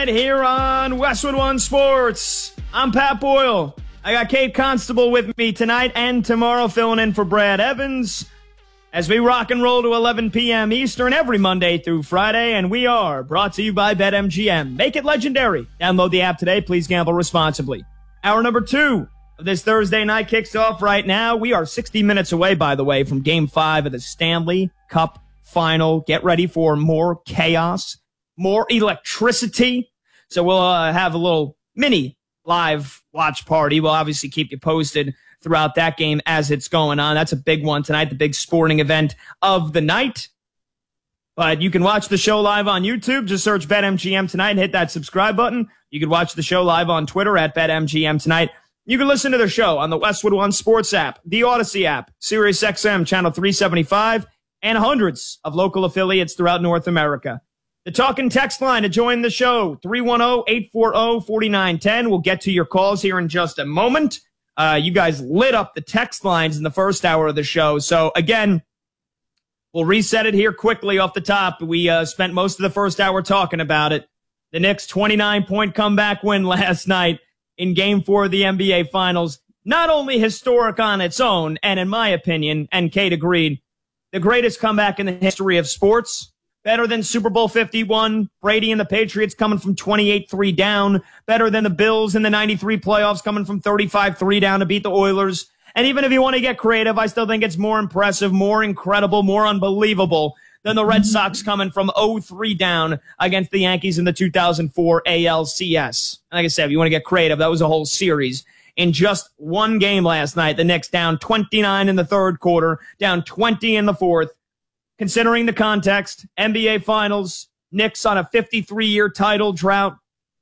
tonight here on Westwood One Sports. I'm Pat Boyle. I got Kate Constable with me tonight and tomorrow filling in for Brad Evans as we rock and roll to 11 p.m. Eastern every Monday through Friday, and we are brought to you by BetMGM. Make it legendary. Download the app today. Please gamble responsibly. Hour number 2 of this Thursday night kicks off right now. We are 60 minutes away, by the way, from Game 5 of the Stanley Cup Final. Get ready for more chaos, more electricity. So we'll have a little mini live watch party. We'll obviously keep you posted throughout that game as it's going on. That's a big one tonight, the big sporting event of the night. But you can watch the show live on YouTube. Just search BetMGM tonight and hit that subscribe button. You can watch the show live on Twitter at BetMGM tonight. You can listen to the show on the Westwood One Sports app, the Odyssey app, SiriusXM Channel 375, and hundreds of local affiliates throughout North America. The talk and text line to join the show, 310-840-4910. We'll get to your calls here in just a moment. You guys lit up the text lines in the first hour of the show. So, again, we'll reset it here quickly off the top. We spent most of the first hour talking about it. The Knicks' 29-point comeback win last night in Game 4 of the NBA Finals. Not only historic on its own, and in my opinion, and Kate agreed, the greatest comeback in the history of sports. Better than Super Bowl 51, Brady and the Patriots coming from 28-3 down. Better than the Bills in the 93 playoffs coming from 35-3 down to beat the Oilers. And even if you want to get creative, I still think it's more impressive, more incredible, more unbelievable than the Red Sox coming from 0-3 down against the Yankees in the 2004 ALCS. Like I said, if you want to get creative, that was a whole series. In just one game last night, the Knicks down 29 in the third quarter, down 20 in the fourth. Considering the context, NBA Finals, Knicks on a 53-year title drought,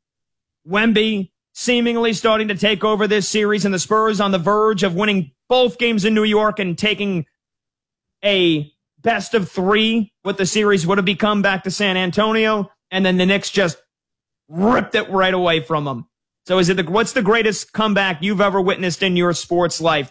Wemby seemingly starting to take over this series, and the Spurs on the verge of winning both games in New York and taking a best of 3, what the series would have become back to San Antonio, and then the Knicks just ripped it right away from them. So what's the greatest comeback you've ever witnessed in your sports life?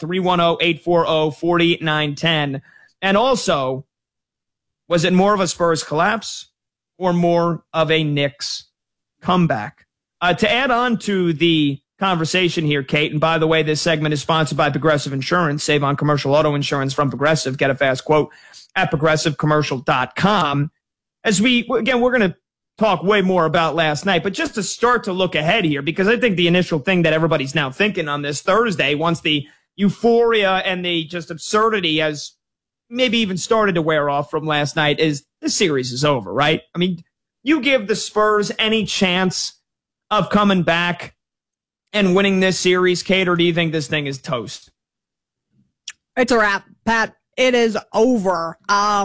310-840-4910. And also, was it more of a Spurs collapse or more of a Knicks comeback? To add on to the conversation here, Kate, and by the way, this segment is sponsored by Progressive Insurance. Save on commercial auto insurance from Progressive. Get a fast quote at progressivecommercial.com. We're going to talk way more about last night, but just to start to look ahead here, because I think the initial thing that everybody's now thinking on this Thursday, once the euphoria and the just absurdity has maybe even started to wear off from last night, is this series is over, right? I mean, you give the Spurs any chance of coming back and winning this series, Kate, or do you think this thing is toast? It's a wrap, Pat. It is over.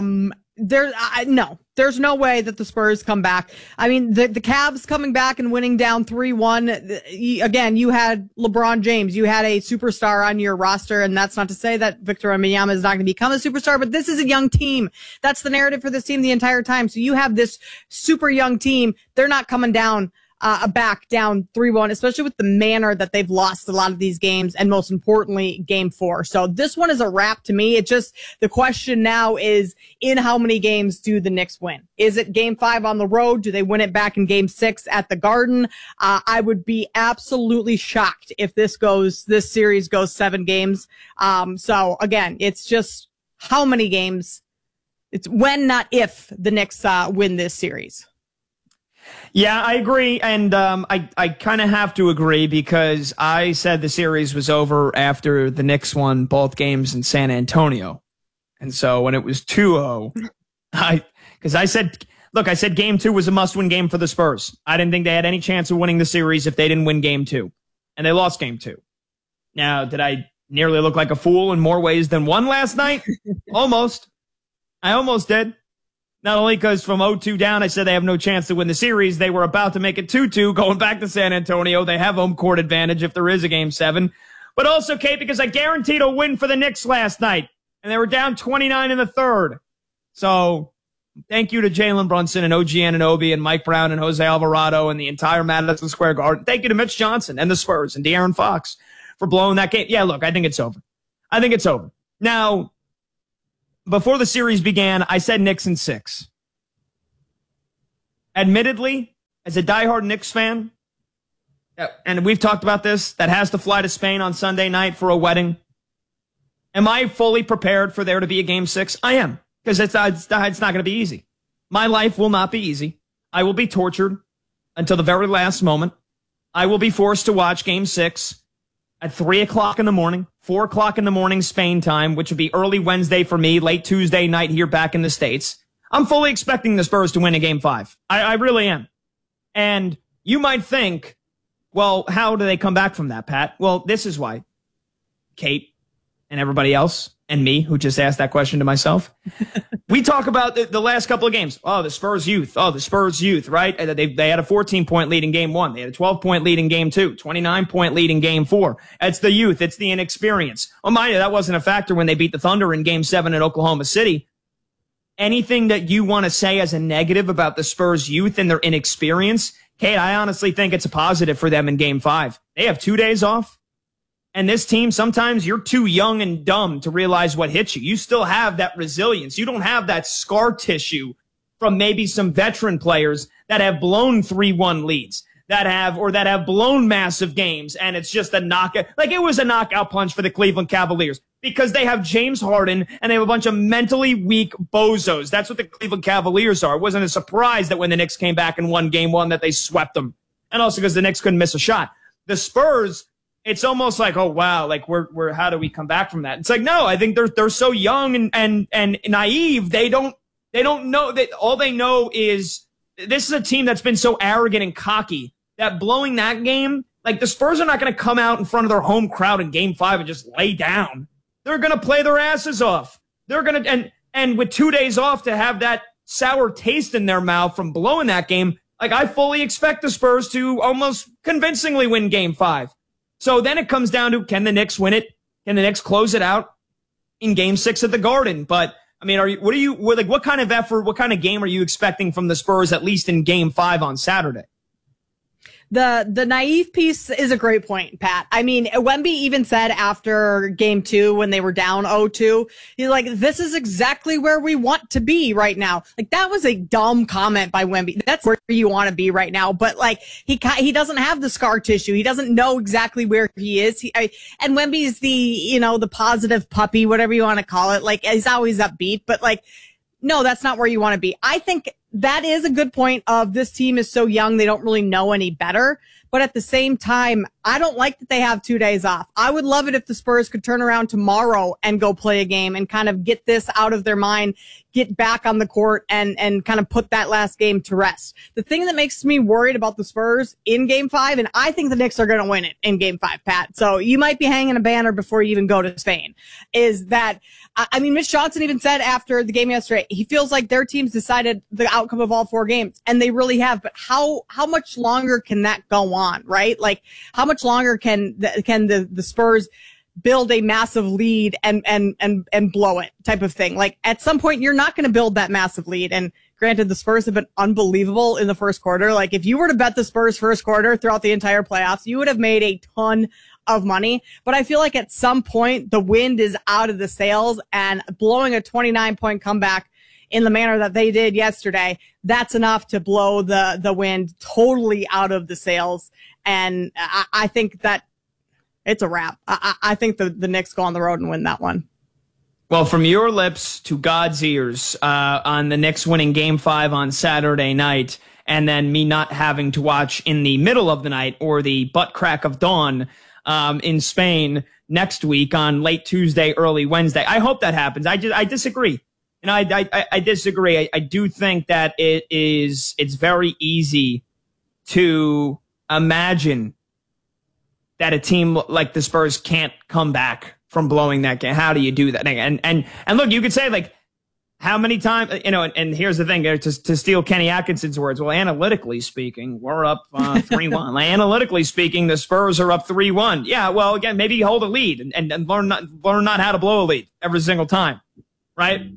There's no way that the Spurs come back. I mean, the Cavs coming back and winning down 3-1. Again, you had LeBron James. You had a superstar on your roster, and that's not to say that Victor Wembanyama is not going to become a superstar, but this is a young team. That's the narrative for this team the entire time. So you have this super young team. They're not coming down back down 3-1, especially with the manner that they've lost a lot of these games, and most importantly, Game 4. So this one is a wrap to me. The question now is, in how many games do the Knicks win? Is it Game 5 on the road? Do they win it back in Game 6 at the Garden? I would be absolutely shocked if this series goes 7 games. So again, it's just how many games. It's when, not if, the Knicks win this series. Yeah, I agree, and I kind of have to agree because I said the series was over after the Knicks won both games in San Antonio. And so when it was 2-0, I said Game 2 was a must-win game for the Spurs. I didn't think they had any chance of winning the series if they didn't win Game 2, and they lost Game 2. Now, did I nearly look like a fool in more ways than one last night? Almost. I almost did. Not only because from 0-2 down, I said they have no chance to win the series. They were about to make it 2-2 going back to San Antonio. They have home court advantage if there is a Game 7. But also, Kate, because I guaranteed a win for the Knicks last night. And they were down 29 in the third. So thank you to Jalen Brunson and OG Anunoby and Mike Brown and Jose Alvarado and the entire Madison Square Garden. Thank you to Mitch Johnson and the Spurs and De'Aaron Fox for blowing that game. Yeah, look, I think it's over. Now, before the series began, I said Knicks in 6. Admittedly, as a diehard Knicks fan, and we've talked about this, that has to fly to Spain on Sunday night for a wedding, am I fully prepared for there to be a Game 6? I am, because it's not going to be easy. My life will not be easy. I will be tortured until the very last moment. I will be forced to watch Game 6 at 3 o'clock in the morning, 4 o'clock in the morning Spain time, which would be early Wednesday for me, late Tuesday night here back in the States. I'm fully expecting the Spurs to win a Game 5. I really am. And you might think, well, how do they come back from that, Pat? Well, this is why. Kate and everybody else, and me, who just asked that question to myself. We talk about the last couple of games. Oh, the Spurs youth. Oh, the Spurs youth, right? They had a 14-point lead in Game 1. They had a 12-point lead in Game 2. 29-point lead in Game 4. It's the youth. It's the inexperience. Oh, mind you, that wasn't a factor when they beat the Thunder in Game 7 in Oklahoma City. Anything that you want to say as a negative about the Spurs youth and their inexperience, Kate, I honestly think it's a positive for them in Game 5. They have 2 days off. And this team, sometimes you're too young and dumb to realize what hits you. You still have that resilience. You don't have that scar tissue from maybe some veteran players that have blown 3-1 leads, that have blown massive games, and it's just a knockout. Like, it was a knockout punch for the Cleveland Cavaliers because they have James Harden and they have a bunch of mentally weak bozos. That's what the Cleveland Cavaliers are. It wasn't a surprise that when the Knicks came back and won Game 1 that they swept them. And also because the Knicks couldn't miss a shot. The Spurs, it's almost like, oh wow, like we're how do we come back from that? It's like, no, I think they're so young and naive. They don't know that. All they know is this is a team that's been so arrogant and cocky that blowing that game, like the Spurs are not going to come out in front of their home crowd in Game 5 and just lay down. They're going to play their asses off. They're going to and with 2 days off to have that sour taste in their mouth from blowing that game, like I fully expect the Spurs to almost convincingly win Game 5. So then it comes down to, can the Knicks win it? Can the Knicks close it out in Game 6 at the Garden? But I mean, what kind of effort, what kind of game are you expecting from the Spurs, at least in Game 5 on Saturday? The naive piece is a great point, Pat. I mean, Wemby even said after Game 2 when they were down 0-2, he's like, this is exactly where we want to be right now. Like, that was a dumb comment by Wemby. That's where you want to be right now. But like, he doesn't have the scar tissue. He doesn't know exactly where he is. And Wemby's the positive puppy, whatever you want to call it. Like, he's always upbeat, but like, no, that's not where you want to be. I think that is a good point of this team is so young, they don't really know any better. But at the same time, I don't like that they have 2 days off. I would love it if the Spurs could turn around tomorrow and go play a game and kind of get this out of their mind, get back on the court and kind of put that last game to rest. The thing that makes me worried about the Spurs in Game 5, and I think the Knicks are going to win it in Game 5, Pat. So you might be hanging a banner before you even go to Spain, is that, I mean, Mitch Johnson even said after the game yesterday, he feels like their team's decided the outcome of all 4 games, and they really have. But how much longer can that go on, right? Like, how much longer can the Spurs build a massive lead and blow it type of thing? Like, at some point, you're not going to build that massive lead. And granted, the Spurs have been unbelievable in the first quarter. Like, if you were to bet the Spurs first quarter throughout the entire playoffs, you would have made a ton of money. But I feel like at some point, the wind is out of the sails, and blowing a 29-point comeback in the manner that they did yesterday, that's enough to blow the wind totally out of the sails. And I think that it's a wrap. I think the Knicks go on the road and win that one. Well, from your lips to God's ears, on the Knicks winning Game 5 on Saturday night, and then me not having to watch in the middle of the night or the butt crack of dawn in Spain next week on late Tuesday, early Wednesday. I hope that happens. I disagree. And I disagree. I do think that it's very easy to imagine that a team like the Spurs can't come back from blowing that game. How do you do that? And look, you could say, like, how many times, and here's the thing, to steal Kenny Atkinson's words, well, analytically speaking, we're up 3-1. Analytically speaking, the Spurs are up 3-1. Yeah, well, again, maybe you hold a lead and learn not how to blow a lead every single time, right?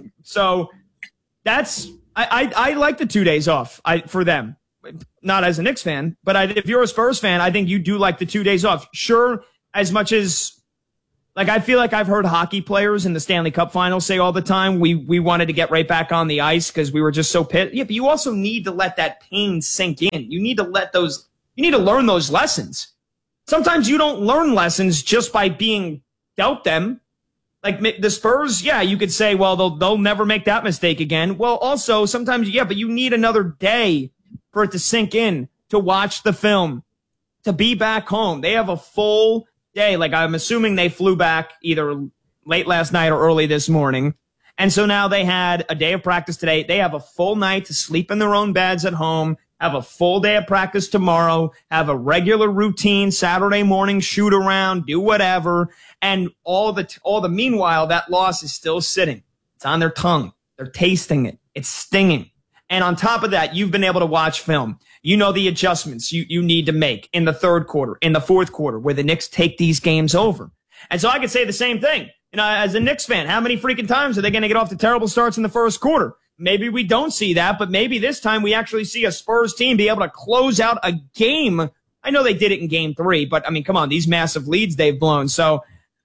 So that's, I like the 2 days off for them. Not as a Knicks fan, but if you're a Spurs fan, I think you do like the 2 days off. Sure, as much as Like, I feel like I've heard hockey players in the Stanley Cup Finals say all the time, we wanted to get right back on the ice because we were just so pissed. Yeah, but you also need to let that pain sink in. You need to learn those lessons. Sometimes you don't learn lessons just by being dealt them. Like the Spurs, yeah, you could say, well, they'll never make that mistake again. Well, also, sometimes, yeah, but you need another day for it to sink in, to watch the film, to be back home. They have a full day. Like, I'm assuming they flew back either late last night or early this morning. And so now they had a day of practice today. They have a full night to sleep in their own beds at home, have a full day of practice tomorrow, have a regular routine Saturday morning, shoot around, do whatever. And all the meanwhile, that loss is still sitting. It's on their tongue. They're tasting it. It's stinging. And on top of that, you've been able to watch film. You know the adjustments you need to make in the third quarter, in the fourth quarter, where the Knicks take these games over. And so I could say the same thing. You know, as a Knicks fan, how many freaking times are they going to get off to terrible starts in the first quarter? Maybe we don't see that, but maybe this time we actually see a Spurs team be able to close out a game. I know they did it in game 3, but I mean, come on, these massive leads they've blown. So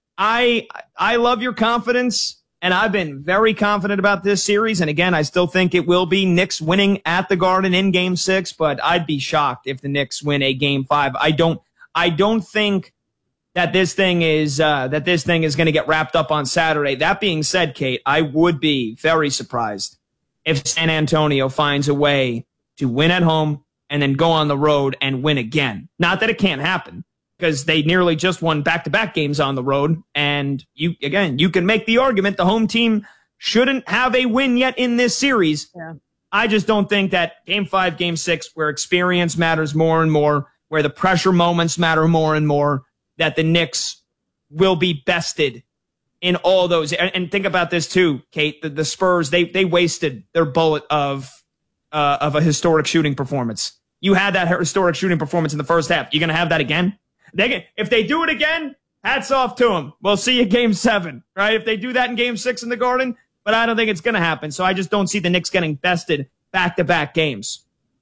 I love your confidence, and I've been very confident about this series. And again, I still think it will be Knicks winning at the Garden in game 6, but I'd be shocked if the Knicks win a game 5. I don't think that this thing is going to get wrapped up on Saturday. That being said, Kate, I would be very surprised if San Antonio finds a way to win at home and then go on the road and win again. Not that it can't happen, because they nearly just won back-to-back games on the road. And you can make the argument the home team shouldn't have a win yet in this series. Yeah. I just don't think that game 5, game 6, where experience matters more and more, where the pressure moments matter more and more, that the Knicks will be bested in all those. And think about this too, Kate. The Spurs, they wasted their bullet of a historic shooting performance. You had that historic shooting performance in the first half. You're going to have that again? If they do it again, hats off to them. We'll see you game 7, right? If they do that in game 6 in the Garden, but I don't think it's going to happen. So I just don't see the Knicks getting bested back-to-back games.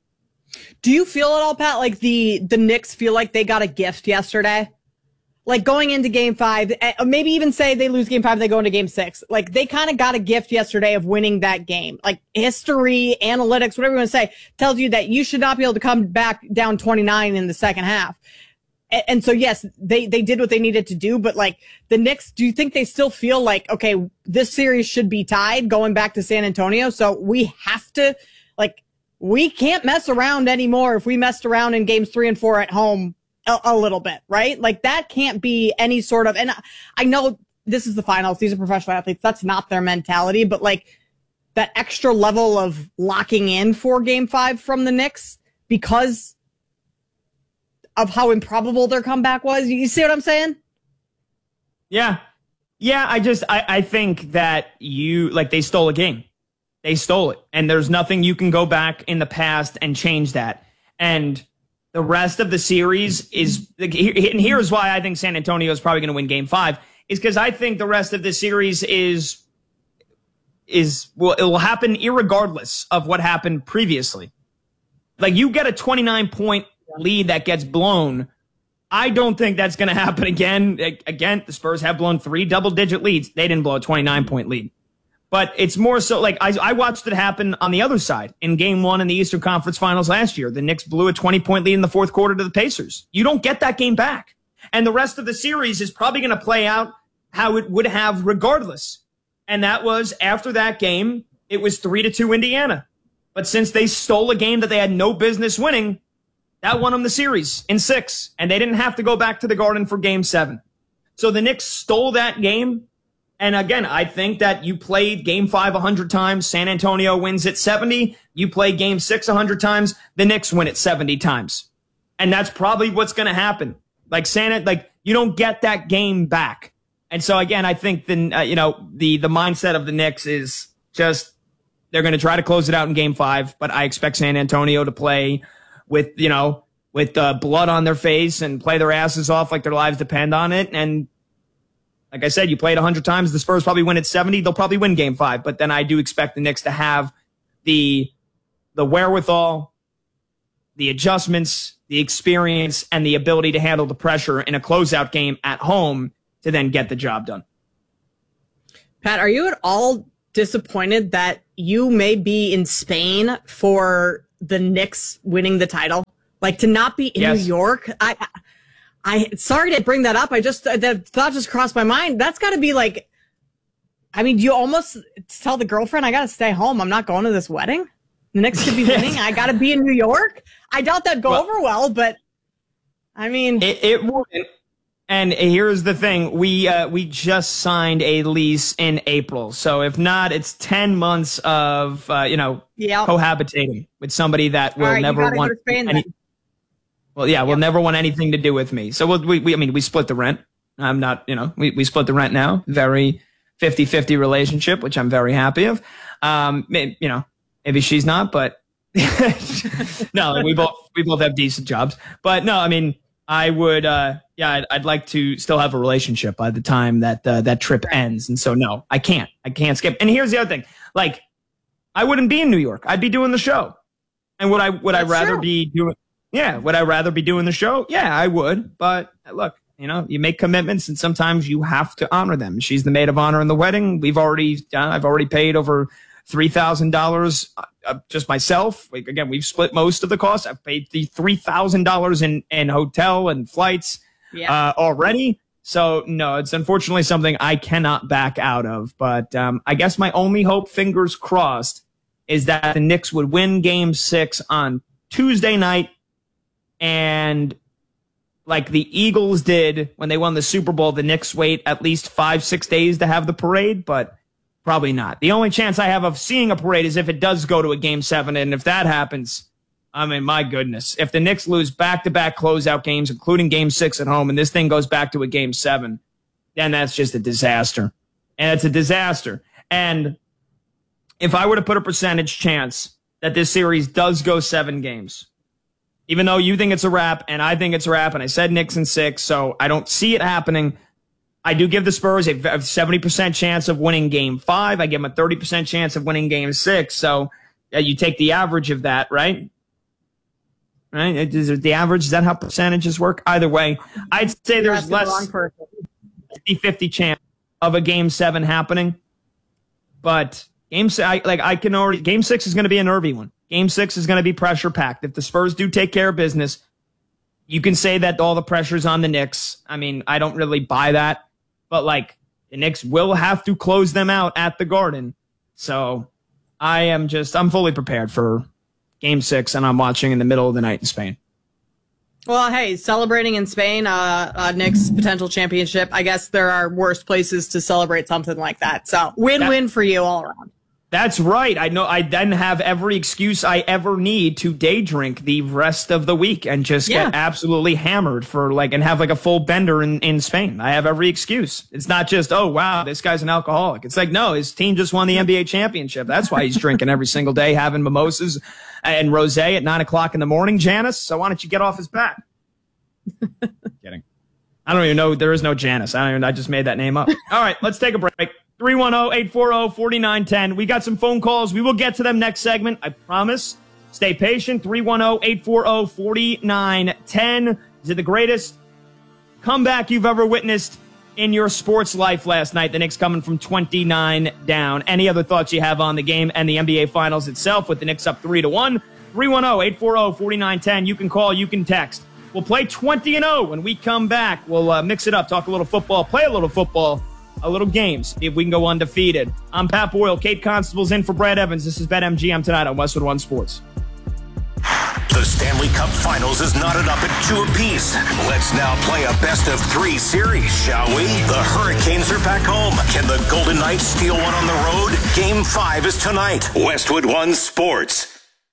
Do you feel at all, Pat, like the Knicks feel like they got a gift yesterday? Like going into game 5, maybe even say they lose game 5, they go into game 6. Like they kind of got a gift yesterday of winning that game. Like history, analytics, whatever you want to say, tells you that you should not be able to come back down 29 in the second half. And so, yes, they did what they needed to do. But like the Knicks, do you think they still feel like, okay, this series should be tied going back to San Antonio? So we have to, like, we can't mess around anymore. If we messed around in games 3 and 4 at home, a little bit, right? Like that can't be any sort of, and I know this is the finals. These are professional athletes. That's not their mentality, but like that extra level of locking in for game 5 from the Knicks because of how improbable their comeback was. You see what I'm saying? Yeah. Yeah. I think that they stole a game. They stole it. And there's nothing you can go back in the past and change that. And the rest of the series is, and here's why I think San Antonio is probably going to win game 5, is because I think the rest of the series it will happen irregardless of what happened previously. Like you get a 29-point lead that gets blown. I don't think that's going to happen again. Again, the Spurs have blown 3 double-digit leads. They didn't blow a 29-point lead. But it's more so like I watched it happen on the other side in game 1 in the Eastern Conference Finals last year. The Knicks blew a 20-point lead in the fourth quarter to the Pacers. You don't get that game back. And the rest of the series is probably going to play out how it would have regardless. And that was after that game, it was 3-2 Indiana. But since they stole a game that they had no business winning, that won them the series in 6. And they didn't have to go back to the Garden for game 7. So the Knicks stole that game. And again, I think that you played game 5 100 times. San Antonio wins it 70. You play game 6 100 times. The Knicks win it 70 times. And that's probably what's going to happen. Like you don't get that game back. And so again, I think the mindset of the Knicks is just, they're going to try to close it out in game 5, but I expect San Antonio to play with blood on their face and play their asses off like their lives depend on it. And like I said, you played 100 times. The Spurs probably win at 70. They'll probably win game 5. But then I do expect the Knicks to have the wherewithal, the adjustments, the experience, and the ability to handle the pressure in a closeout game at home to then get the job done. Pat, are you at all disappointed that you may be in Spain for the Knicks winning the title? Like, to not be in New York? I sorry to bring that up. That thought just crossed my mind. That's got to be like, I mean, you almost tell the girlfriend, I got to stay home. I'm not going to this wedding. The Knicks could be winning. I got to be in New York. I doubt that'd go over well, but I mean, it wouldn't. And here's the thing. We just signed a lease in April. So if not, it's 10 months of, cohabitating with somebody that will never want will never want anything to do with me. So we split the rent. I'm not, we split the rent now. Very 50-50 relationship, which I'm very happy of. Maybe she's not, but no, we both have decent jobs. But no, I mean, I would, I'd like to still have a relationship by the time that that trip ends. And so, no, I can't skip. And here's the other thing. Like, I wouldn't be in New York. I'd be doing the show. And would I rather be doing the show? Yeah, I would. But look, you make commitments and sometimes you have to honor them. She's the maid of honor in the wedding. I've already paid over $3,000 just myself. Again, we've split most of the costs. I've paid the $3,000 in hotel and flights already. So no, it's unfortunately something I cannot back out of. But I guess my only hope, fingers crossed, is that the Knicks would win Game 6 on Tuesday night, and like the Eagles did when they won the Super Bowl, the Knicks wait at least 5-6 days to have the parade, but probably not. The only chance I have of seeing a parade is if it does go to a Game 7, and if that happens, I mean, my goodness. If the Knicks lose back-to-back closeout games, including Game 6 at home, and this thing goes back to a Game 7, then that's just a disaster. And it's a disaster. And if I were to put a percentage chance that this series does go 7 games, even though you think it's a wrap, and I think it's a wrap, and I said Knicks in 6, so I don't see it happening, I do give the Spurs a 70% chance of winning Game 5. I give them a 30% chance of winning Game 6. So you take the average of that, right? Right? Is it the average? Is that how percentages work? Either way, I'd say there's less 50-50 chance of a Game 7 happening. But Game 6 is going to be a nervy one. Game 6 is going to be pressure packed. If the Spurs do take care of business, you can say that all the pressure's on the Knicks. I mean, I don't really buy that. But, the Knicks will have to close them out at the Garden. So I'm fully prepared for Game 6, and I'm watching in the middle of the night in Spain. Well, hey, celebrating in Spain, Knicks potential championship. I guess there are worse places to celebrate something like that. So win-win for you all around. That's right. I know I then have every excuse I ever need to day drink the rest of the week and just get absolutely hammered and have a full bender in Spain. I have every excuse. It's not just, oh, wow, this guy's an alcoholic. It's like, no, his team just won the NBA championship. That's why he's drinking every single day, having mimosas and rosé at 9 o'clock in the morning, Janice. So why don't you get off his back? Kidding. I don't even know. There is no Janice. I just made that name up. All right, let's take a break. 310-840-4910. We got some phone calls. We will get to them next segment. I promise. Stay patient. 310-840-4910. Is it the greatest comeback you've ever witnessed in your sports life last night? The Knicks coming from 29 down. Any other thoughts you have on the game and the NBA Finals itself with the Knicks up 3-1? 310-840-4910. You can call. You can text. We'll play 20-0 when we come back. We'll mix it up, talk a little football, play a little football, a little games, see if we can go undefeated. I'm Pat Boyle. Kate Constable's in for Brad Evans. This is BetMGM tonight on Westwood One Sports. The Stanley Cup Finals is knotted up at 2 apiece. Let's now play a best-of-3 series, shall we? The Hurricanes are back home. Can the Golden Knights steal one on the road? Game 5 is tonight. Westwood One Sports.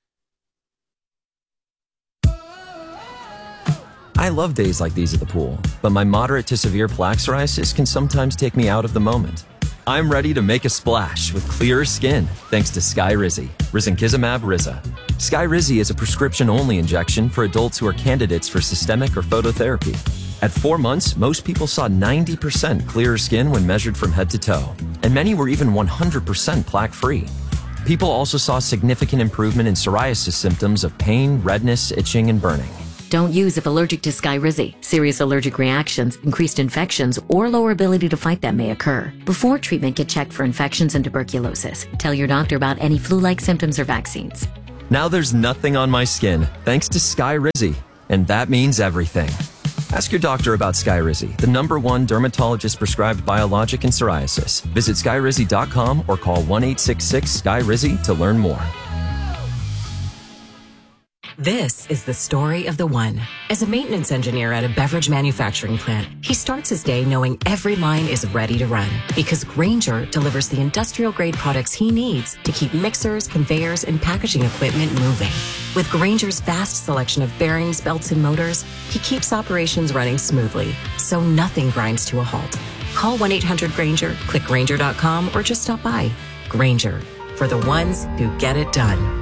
I love days like these at the pool, but my moderate to severe plaque psoriasis can sometimes take me out of the moment. I'm ready to make a splash with clearer skin thanks to Skyrizi, risankizumab Riza. Skyrizi is a prescription-only injection for adults who are candidates for systemic or phototherapy. At 4 months, most people saw 90% clearer skin when measured from head to toe, and many were even 100% plaque-free. People also saw significant improvement in psoriasis symptoms of pain, redness, itching, and burning. Don't use if allergic to Skyrizi. Serious allergic reactions, increased infections, or lower ability to fight them may occur. Before treatment, get checked for infections and tuberculosis. Tell your doctor about any flu-like symptoms or vaccines. Now there's nothing on my skin thanks to Skyrizi, and that means everything. Ask your doctor about Skyrizi, the #1 dermatologist-prescribed biologic in psoriasis. Visit Skyrizi.com or call 1-866-SKYRIZI to learn more. This is the story of the one. As a maintenance engineer at a beverage manufacturing plant, he starts his day knowing every line is ready to run because Grainger delivers the industrial-grade products he needs to keep mixers, conveyors, and packaging equipment moving. With Grainger's vast selection of bearings, belts, and motors, he keeps operations running smoothly, so nothing grinds to a halt. Call 1-800-GRAINGER, click Grainger.com, or just stop by. Grainger, for the ones who get it done.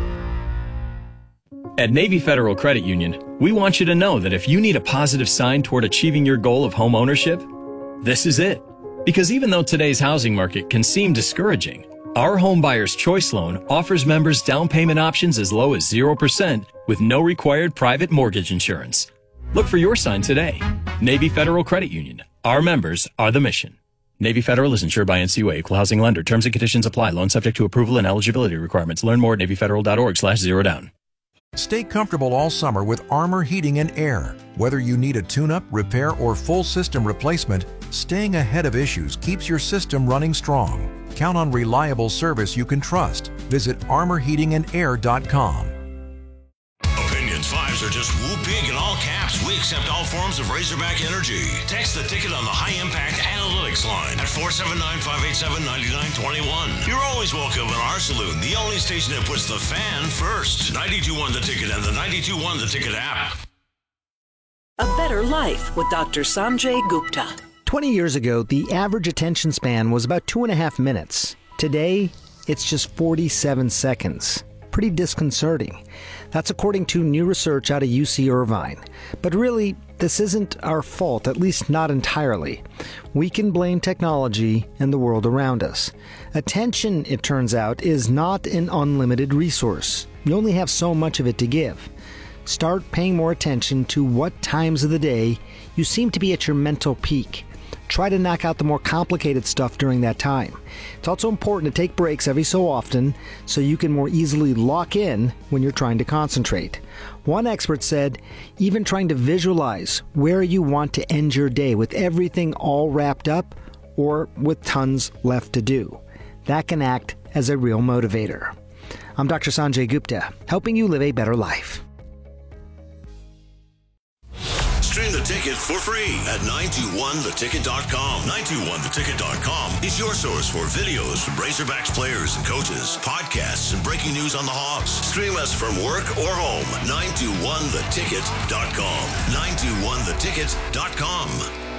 At Navy Federal Credit Union, we want you to know that if you need a positive sign toward achieving your goal of home ownership, this is it. Because even though today's housing market can seem discouraging, our Home Buyer's Choice Loan offers members down payment options as low as 0% with no required private mortgage insurance. Look for your sign today. Navy Federal Credit Union. Our members are the mission. Navy Federal is insured by NCUA, Equal Housing Lender. Terms and conditions apply. Loan subject to approval and eligibility requirements. Learn more at NavyFederal.org/zerodown. Stay comfortable all summer with Armor Heating and Air. Whether you need a tune-up, repair, or full system replacement, staying ahead of issues keeps your system running strong. Count on reliable service you can trust. Visit armorheatingandair.com. Opinions 5s are just woo big in all caps. We accept all forms of Razorback energy. Text the ticket on the High Impact Analytics line at 479-587-9921. You're always welcome in our saloon, the only station that puts the fan first. 92.1 The Ticket and the 92.1 The Ticket app. A Better Life with Dr. Sanjay Gupta. 20 years ago, the average attention span was about 2.5 minutes. Today, it's just 47 seconds. Pretty disconcerting. That's according to new research out of UC Irvine. But really, this isn't our fault, at least not entirely. We can blame technology and the world around us. Attention, it turns out, is not an unlimited resource. You only have so much of it to give. Start paying more attention to what times of the day you seem to be at your mental peak. Try to knock out the more complicated stuff during that time. It's also important to take breaks every so often so you can more easily lock in when you're trying to concentrate. One expert said, even trying to visualize where you want to end your day with everything all wrapped up or with tons left to do. That can act as a real motivator. I'm Dr. Sanjay Gupta, helping you live a better life. Stream The Ticket for free at 921theticket.com. 921theticket.com is your source for videos from Razorbacks players and coaches, podcasts, and breaking news on the Hawks. Stream us from work or home. 921theticket.com. 921theticket.com.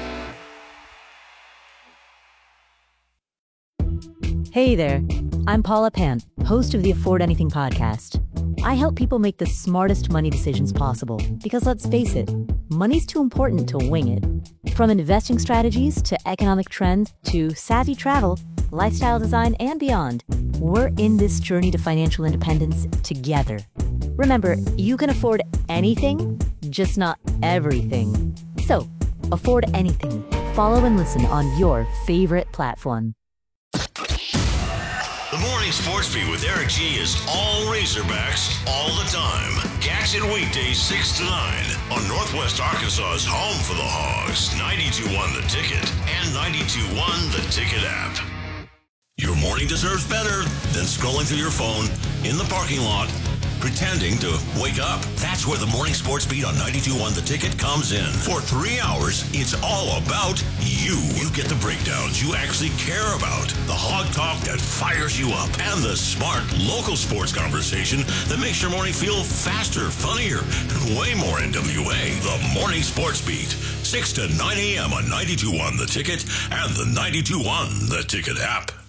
Hey there, I'm Paula Pant, host of the Afford Anything podcast. I help people make the smartest money decisions possible because let's face it, money's too important to wing it. From investing strategies to economic trends to savvy travel, lifestyle design, and beyond, we're in this journey to financial independence together. Remember, you can afford anything, just not everything. So, afford anything. Follow and listen on your favorite platform. The Morning Sports Beat with Eric G is all Razorbacks all the time. Catch it weekdays 6 to 9 on Northwest Arkansas's home for the Hogs. 92.1 The Ticket and 92.1 The Ticket app. Your morning deserves better than scrolling through your phone in the parking lot pretending to wake up. That's where the Morning Sports Beat on 92.1 The Ticket comes in. For 3 hours, it's all about you. You get the breakdowns you actually care about, the hog talk that fires you up, and the smart local sports conversation that makes your morning feel faster, funnier, and way more NWA. The Morning Sports Beat, 6 to 9 a.m. on 92.1 The Ticket and the 92.1 The Ticket app.